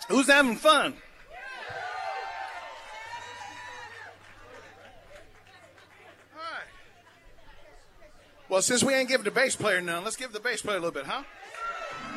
Who's having fun? All right. Well, since we ain't giving the bass player none, let's give the bass player a little bit, huh?